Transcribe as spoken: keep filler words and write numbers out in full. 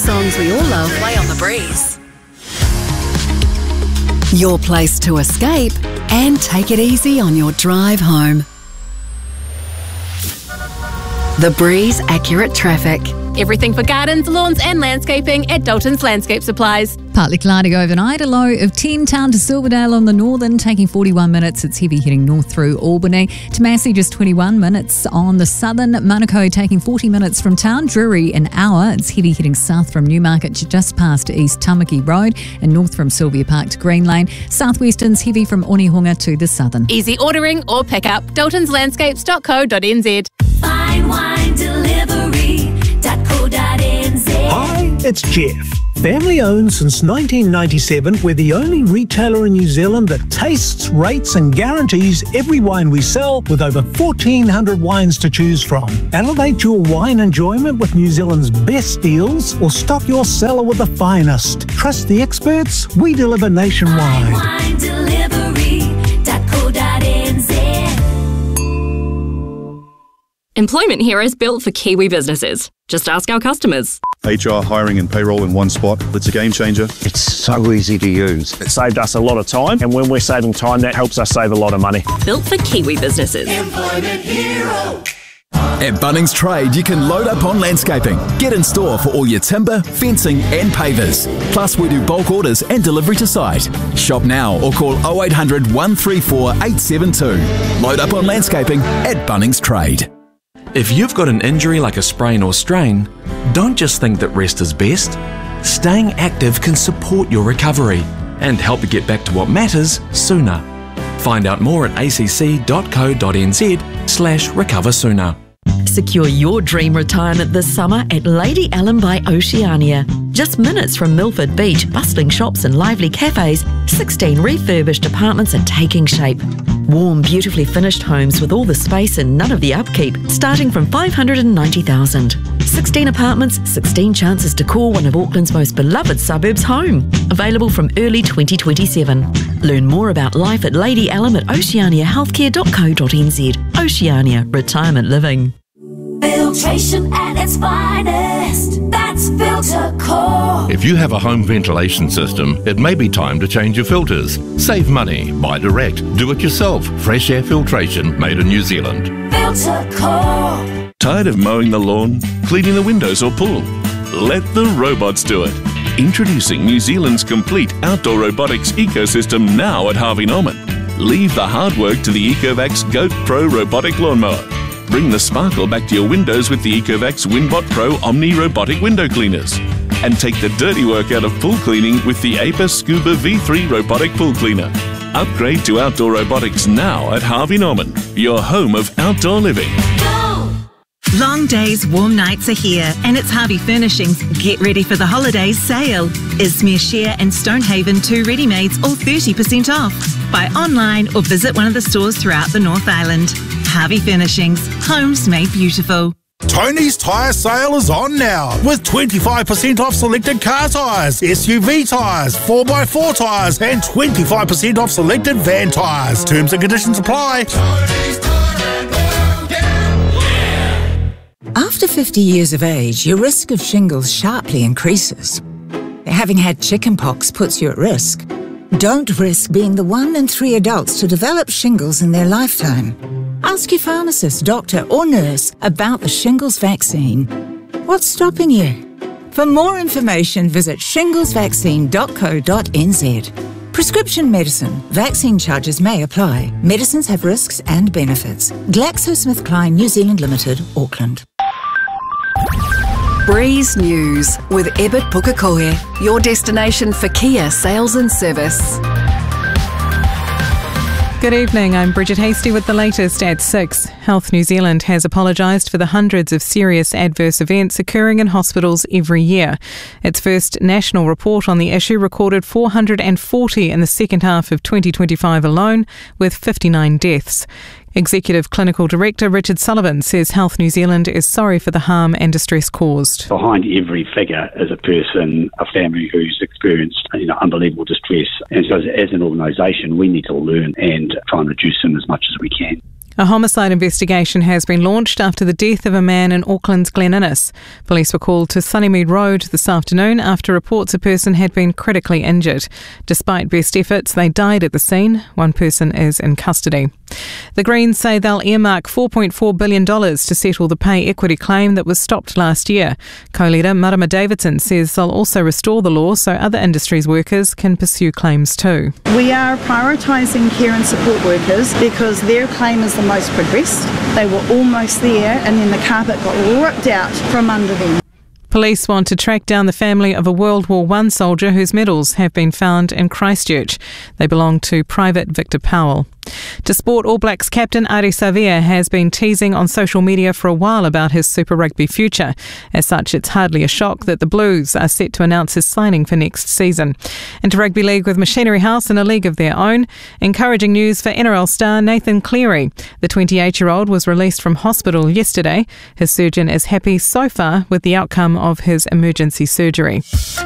songs we all love play on The Breeze. Your place to escape and take it easy on your drive home. The Breeze Accurate Traffic. Everything for gardens, lawns and landscaping at Dalton's Landscape Supplies. Partly cloudy overnight, a low of ten Town to Silverdale on the northern, taking forty-one minutes. It's heavy heading north through Albany. To Massey, just twenty-one minutes on the southern. Manukau taking forty minutes from town. Drury, an hour. It's heavy heading south from Newmarket just past East Tamaki Road and north from Sylvia Park to Green Lane. Southwestern's heavy from Onehunga to the southern. Easy ordering or pick up. daltons landscapes dot co dot n z. Fine wine delivery dot co dot n z. Hi, it's Jeff. Family owned since nineteen ninety-seven, we're the only retailer in New Zealand that tastes, rates and guarantees every wine we sell with over fourteen hundred wines to choose from. Elevate your wine enjoyment with New Zealand's best deals or stock your cellar with the finest. Trust the experts, we deliver nationwide. Fine wine delivery dot co dot n z. Employment here is built for Kiwi businesses. Just ask our customers. H R, hiring and payroll in one spot. It's a game changer. It's so easy to use. It saved us a lot of time, and when we're saving time, that helps us save a lot of money. Built for Kiwi businesses. Employment Hero. At Bunnings Trade, you can load up on landscaping. Get in store for all your timber, fencing and pavers. Plus, we do bulk orders and delivery to site. Shop now or call oh eight hundred, one three four, eight seven two. Load up on landscaping at Bunnings Trade. If you've got an injury like a sprain or strain, don't just think that rest is best. Staying active can support your recovery and help you get back to what matters sooner. Find out more at a c c dot co dot n z slash recover sooner. Secure your dream retirement this summer at Lady Ellen by Oceania. Just minutes from Milford Beach, bustling shops and lively cafes, sixteen refurbished apartments are taking shape. Warm, beautifully finished homes with all the space and none of the upkeep, starting from five hundred ninety thousand dollars. sixteen apartments, sixteen chances to call one of Auckland's most beloved suburbs home. Available from early twenty twenty-seven. Learn more about life at Lady Ellen at oceania healthcare dot co dot n z. Oceania Retirement Living. Filtration at its finest. That's FilterCore. If you have a home ventilation system, it may be time to change your filters. Save money. Buy direct. Do it yourself. Fresh air filtration made in New Zealand. FilterCore. Tired of mowing the lawn, cleaning the windows or pool? Let the robots do it. Introducing New Zealand's complete outdoor robotics ecosystem now at Harvey Norman. Leave the hard work to the Ecovacs Goat Pro robotic lawnmower. Bring the sparkle back to your windows with the Ecovacs Winbot Pro Omni robotic window cleaners. And take the dirty work out of pool cleaning with the Aper Scuba V three robotic pool cleaner. Upgrade to outdoor robotics now at Harvey Norman, your home of outdoor living. Long days, warm nights are here, and it's Harvey Furnishings Get Ready for the Holidays sale. Ismere Share and Stonehaven two ready-mades all thirty percent off. Buy online or visit one of the stores throughout the North Island. Harvey Furnishings, homes made beautiful. Tony's Tyre Sale is on now with twenty-five percent off selected car tyres, S U V tyres, four by four tyres and twenty-five percent off selected van tyres. Terms and conditions apply. Tony's Tyre and Oil, yeah. After fifty years of age, your risk of shingles sharply increases. Having had chickenpox puts you at risk. Don't risk being the one in three adults to develop shingles in their lifetime. Ask your pharmacist, doctor or nurse about the shingles vaccine. What's stopping you? For more information, visit shingles vaccine dot co dot n z. Prescription medicine. Vaccine charges may apply. Medicines have risks and benefits. GlaxoSmithKline New Zealand Limited, Auckland. Breeze News with Ebert Pukekohe, your destination for Kia sales and service. Good evening, I'm Bridget Hasty with the latest at six. Health New Zealand has apologised for the hundreds of serious adverse events occurring in hospitals every year. Its first national report on the issue recorded four hundred forty in the second half of twenty twenty-five alone, with fifty-nine deaths. Executive Clinical Director Richard Sullivan says Health New Zealand is sorry for the harm and distress caused. Behind every figure is a person, a family who's experienced you know, unbelievable distress. And so as, as an organisation, we need to learn and try and reduce them as much as we can. A homicide investigation has been launched after the death of a man in Auckland's Glen Innes. Police were called to Sunnymead Road this afternoon after reports a person had been critically injured. Despite best efforts, they died at the scene. One person is in custody. The Greens say they'll earmark four point four billion dollars to settle the pay equity claim that was stopped last year. Co-leader Marama Davidson says they'll also restore the law so other industries workers can pursue claims too. We are prioritising care and support workers because their claim is the most progressed. They were almost there and then the carpet got ripped out from under them. Police want to track down the family of a World War One soldier whose medals have been found in Christchurch. They belong to Private Victor Powell. To sport, All Blacks captain Ari Savea has been teasing on social media for a while about his Super Rugby future. As such, it's hardly a shock that the Blues are set to announce his signing for next season. Into Rugby League with Machinery House in a league of their own. Encouraging news for N R L star Nathan Cleary. The twenty-eight-year-old was released from hospital yesterday. His surgeon is happy so far with the outcome of his emergency surgery.